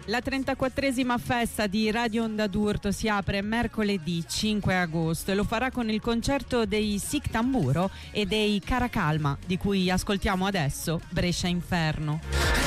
La 34esima festa di Radio Onda d'Urto si apre mercoledì 5 agosto e lo farà con il concerto dei Sic Tamburo e dei Caracalma, di cui ascoltiamo adesso Brescia Inferno.